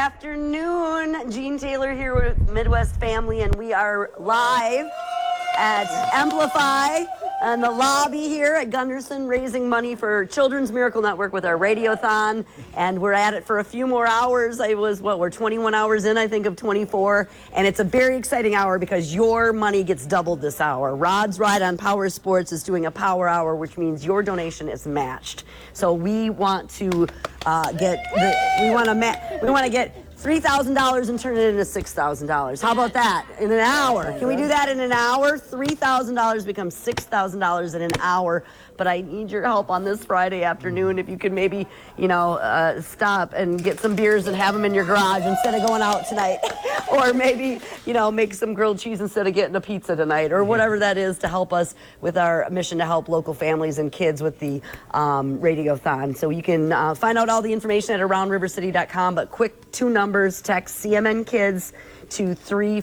Afternoon, Jean Taylor here with Midwest Family, and we are live at Amplify in the lobby here at Gunderson, raising money for Children's Miracle Network with our Radiothon, and we're at it for a few more hours. We're 21 hours in, I think, of 24, and it's a very exciting hour because your money gets doubled this hour. Rod's Ride on Power Sports is doing a power hour, which means your donation is matched. So we want to get $3,000 and turn it into $6,000. How about that? In an hour. Can we do that in an hour? $3,000 becomes $6,000 in an hour. But I need your help on this Friday afternoon. If you could maybe, stop and get some beers and have them in your garage instead of going out tonight. Or maybe, make some grilled cheese instead of getting a pizza tonight, or whatever that is to help us with our mission to help local families and kids with the Radiothon. So you can find out all the information at aroundrivercity.com, but quick 2 numbers, text CMN Kids to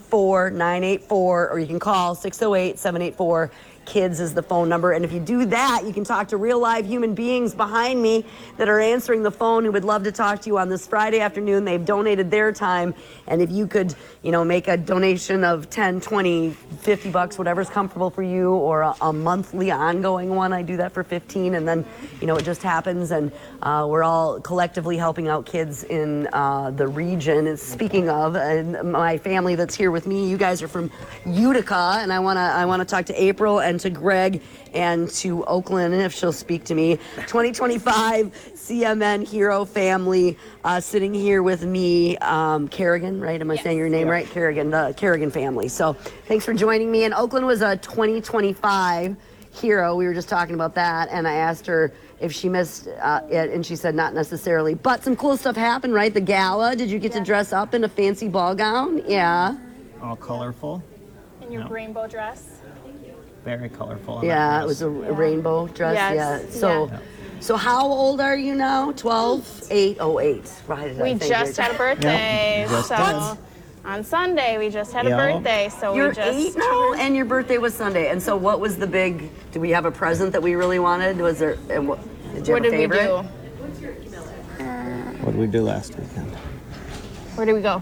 34984, or you can call 608-784 Kids is the phone number. And if you do that, you can talk to real live human beings behind me that are answering the phone who would love to talk to you on this Friday afternoon. They've donated their time. And if you could, make a donation of 10, 20, 50 bucks, whatever's comfortable for you, or a monthly ongoing one. I do that for 15, and then, it just happens. And we're all collectively helping out kids in the region. And speaking of, and my family that's here with me, you guys are from Utica, and I want to talk to April and to Greg and to Oakland, and if she'll speak to me. 2025 CMN Hero Family sitting here with me, Kerrigan, right? Am I saying your name right? Kerrigan, the Kerrigan family. So thanks for joining me. And Oakland was a 2025 hero. We were just talking about that, and I asked her if she missed it, and she said not necessarily. But some cool stuff happened, right? The gala. Did you get to dress up in a fancy ball gown? Yeah. All colorful. In your rainbow dress. Very colorful. Yeah, it was a rainbow dress. Yes. Yeah. So how old are you now? 12? 808. Right. We just had a birthday. So on Sunday we just had a birthday. So you're we just 8 now, and your birthday was Sunday. And so what was the big? Do we have a present that we really wanted? Was there? Did you have a favorite? We do? What did we do last weekend? Where did we go?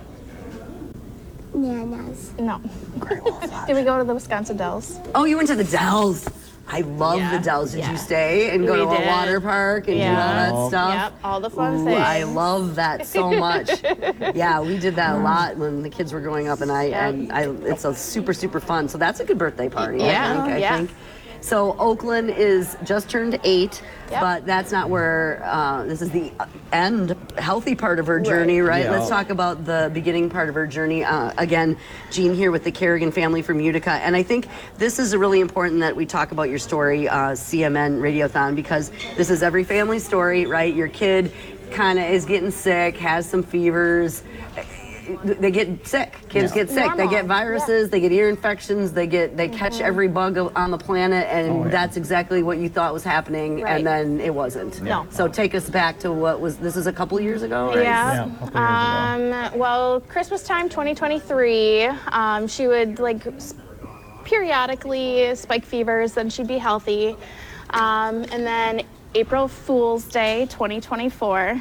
Nana's. No. Did we go to the Wisconsin Dells? Oh, you went to the Dells. I love the Dells. Did you stay and go to a water park and do all that stuff? Yep, all the fun things. I love that so much. Yeah, we did that a lot when the kids were growing up, and it's a super, super fun. So that's a good birthday party, I think. So Oakland is just turned 8, but that's not where, this is the healthy part of her journey, right? Yeah. Let's talk about the beginning part of her journey. Again, Jean here with the Kerrigan family from Utica. And I think this is really important that we talk about your story, CMN Radiothon, because this is every family story, right? Your kid kind of is getting sick, has some fevers. They get sick. Kids get sick. Normal. They get viruses. They get ear infections. They catch every bug on the planet, and that's exactly what you thought was happening, and then it wasn't. No. So take us back to this is a couple years ago, right? Yeah. A couple years ago. Well, Christmas time 2023, she would periodically spike fevers, then she'd be healthy. And then April Fool's Day 2024,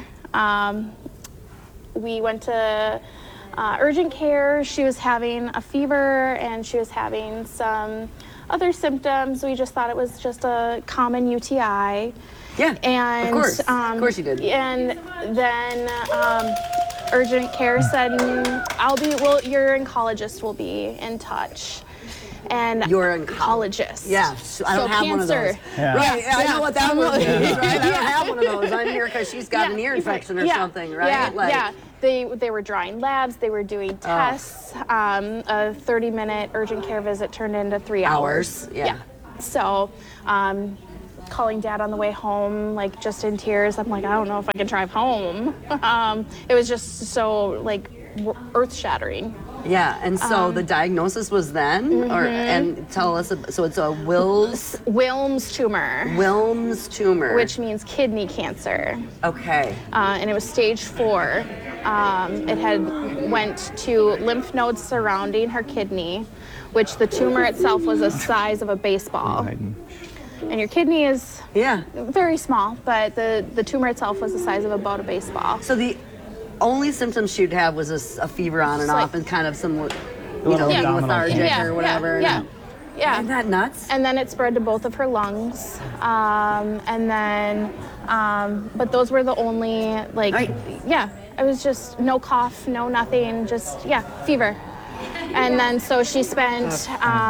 we went to urgent care. She was having a fever and she was having some other symptoms. We just thought it was just a common UTI. Yeah, And of course you did. And then urgent care said, your oncologist will be in touch. And Your oncologist. Yeah, I don't have cancer. one of those. Yeah. Right, I know what that one is, right? I don't have one of those. I'm here because she's got an ear infection or something, right? Yeah. They were drawing labs, they were doing tests. A 30-minute urgent care visit turned into 3 hours. Yeah. So, calling Dad on the way home, just in tears. I'm like, I don't know if I can drive home. It was just so earth-shattering. Yeah, and so the diagnosis was then, and tell us. So it's a Wilms tumor. Wilms tumor, Which means kidney cancer. Okay. And it was stage 4. It had went to lymph nodes surrounding her kidney, which the tumor itself was the size of a baseball. And your kidney is very small, but the tumor itself was the size of about a baseball. So the only symptoms she'd have was a fever on and Like- off, and kind of some, little being abdominal lethargic pain. or whatever. Yeah. Isn't that nuts? And then it spread to both of her lungs. And then, but those were the only, like, Right. yeah, it was just no cough, no nothing, just, fever. And then so she spent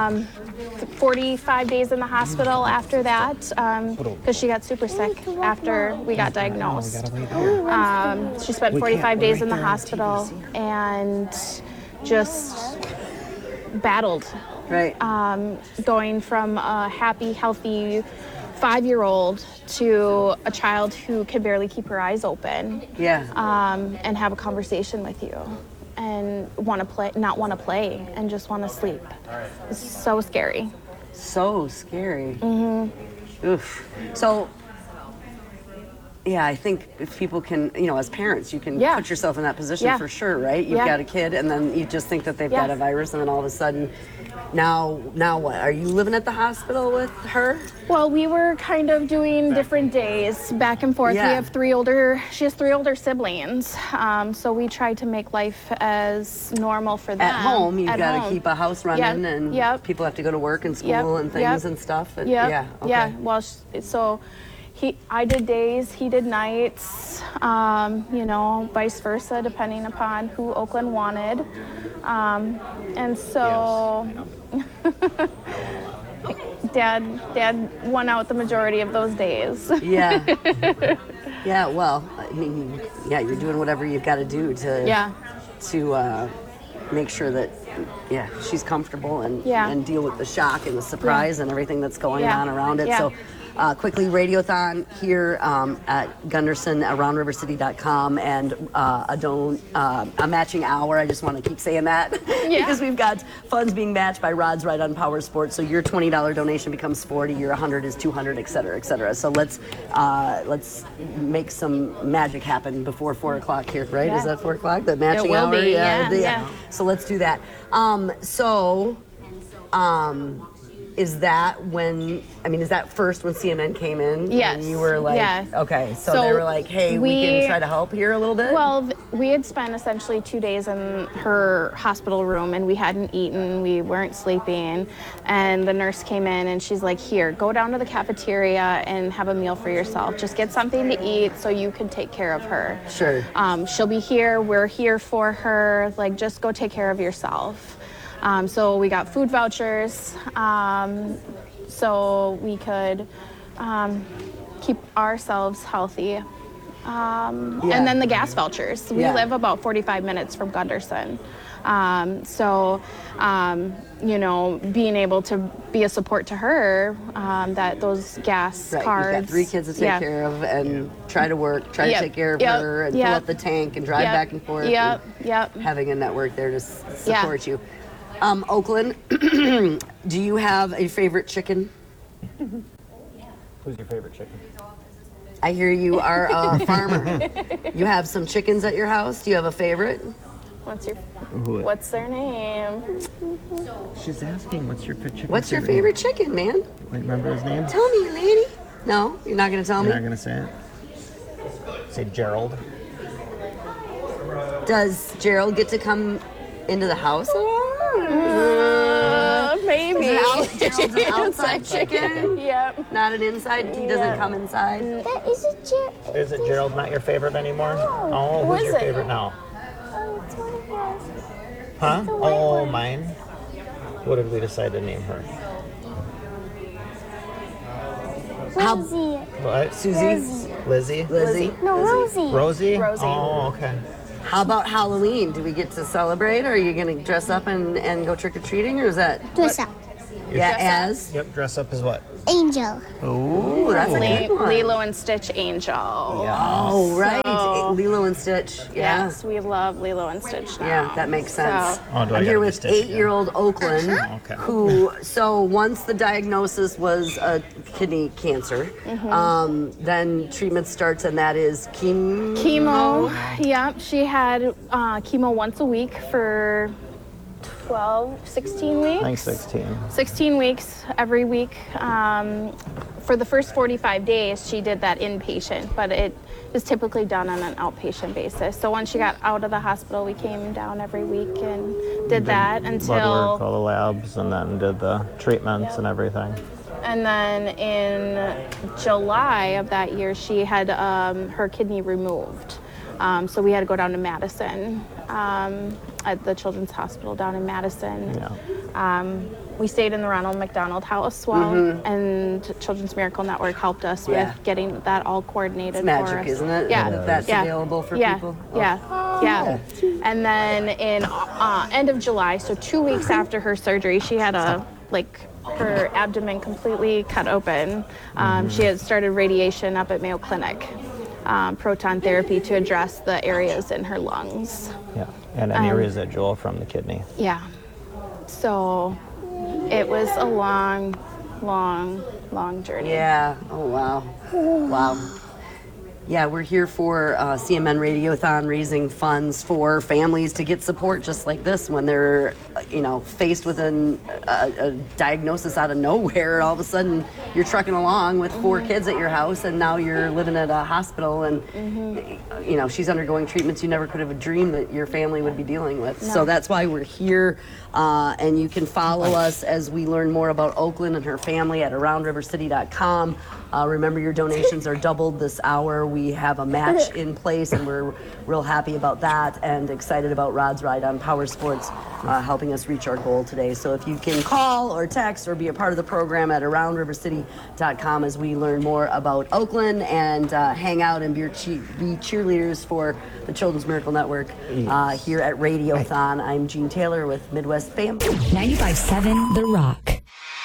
45 days in the hospital after that because she got super sick after we got diagnosed. She spent 45 days in the hospital and just battled. Right. Going from a happy, healthy 5-year-old to a child who can barely keep her eyes open and have a conversation with you and not want to play and just want to sleep. It's so scary. So scary. Oof. So, yeah, I think if people can, as parents, you can put yourself in that position for sure, right? You've got a kid, and then you just think that they've got a virus, and then all of a sudden, now what? Are you living at the hospital with her? Well, we were kind of doing different days back and forth. Yeah. She has 3 older siblings. So we tried to make life as normal for them. At home, you've At got to home. keep a house running, and people have to go to work and school and things and stuff. And, Yeah. Okay. Well, so I did days, he did nights, vice versa, depending upon who Oakland wanted. And so Dad won out the majority of those days. Yeah. Yeah, well, I mean, you're doing whatever you've got to do to make sure that she's comfortable and deal with the shock and the surprise and everything that's going on around it. So quickly, Radiothon here at Gunderson at RoundRiverCity.com, and a matching hour. I just want to keep saying that because we've got funds being matched by Rod's Right on Power Sports. So your $20 donation becomes $40, your $100 is $200, et cetera, et cetera. So let's make some magic happen before 4 o'clock here, right? Is that 4 o'clock? The matching will hour? be, yeah. So let's do that. Is that first when CNN came in? Yes. And you were like, okay, so they were like, hey, we can try to help here a little bit? Well, we had spent essentially 2 days in her hospital room and we hadn't eaten, we weren't sleeping, and the nurse came in and she's like, here, go down to the cafeteria and have a meal for yourself. Just get something to eat so you can take care of her. Sure. She'll be here, we're here for her, like just go take care of yourself. So we got food vouchers so we could keep ourselves healthy. And then the gas vouchers. We live about 45 minutes from Gunderson. Being able to be a support to her, that those gas cards. You've got 3 kids to take care of and try to work, try to take care of her and fill up the tank and drive back and forth. Having a network there to support you. Oakland, do you have a favorite chicken? Who's your favorite chicken? I hear you are a farmer. You have some chickens at your house. Do you have a favorite? What's their name? She's asking, what's your favorite chicken? What's your favorite chicken, man? Remember his name? Tell me, lady. No, you're not going to tell me? You're not going to say it? Say Gerald. Does Gerald get to come into the house a lot? Maybe. Gerald's an outside chicken? Yep. Not an inside? He doesn't come inside? That is a Gerald. Is it Gerald not your favorite anymore? No. Oh, Who who's is your it? favorite now? Oh, it's one of yours. Huh? the white Oh, one. mine? What did we decide to name her? Rosie. What? Susie? Lizzie? Lizzie? No, Rosie. Rosie? Rosie. Oh, okay. How about Halloween? Do we get to celebrate? Or are you going to dress up and go trick-or-treating? Or is that... Dress up. as? Yep, dress up as what? Angel. Ooh, that's a good one. Lilo and Stitch Angel. Oh, right. So- Lilo and Stitch. Yeah. Yes, we love Lilo and Stitch now. Yeah, that makes sense. So- Oh, do I I'm here gotta be with Stitch again? 8-year-old Oakland, Okay. who, so once the diagnosis was kidney cancer, then treatment starts, and that is chemo. Chemo. Yep, she had chemo once a week for 16 weeks. I think 16. 16 weeks every week. For the first 45 days, she did that inpatient, but it is typically done on an outpatient basis. So once she got out of the hospital, we came down every week and did that Blood until. work, all the labs, and then did the treatments and everything. And then in July of that year, she had her kidney removed. So we had to go down to Madison, at the Children's Hospital down in Madison. Yeah. We stayed in the Ronald McDonald House and Children's Miracle Network helped us Yeah. with getting that all coordinated It's for magic, us. isn't it? Yeah. That's available for yeah. people. Yeah. Yeah. And then in end of July, so 2 weeks after her surgery, she had her abdomen completely cut open. She had started radiation up at Mayo Clinic, proton therapy to address the areas in her lungs. Yeah. And any residual from the kidney. Yeah. So it was a long, long, long journey. Yeah. Oh, wow. Wow. Yeah, we're here for CMN Radiothon, raising funds for families to get support just like this when they're, faced with a diagnosis out of nowhere. All of a sudden, you're trucking along with 4 kids at your house, and now you're living at a hospital, and she's undergoing treatments you never could have dreamed that your family would be dealing with. No. So that's why we're here, and you can follow us as we learn more about Oakland and her family at AroundRiverCity.com. Remember, your donations are doubled this hour. We have a match in place, and we're real happy about that and excited about Rod's Ride on Power Sports helping us reach our goal today. So if you can call or text or be a part of the program at AroundRiverCity.com as we learn more about Oakland and hang out and be cheerleaders for the Children's Miracle Network here at Radiothon. I'm Jean Taylor with Midwest Fam. 95.7 The Rock.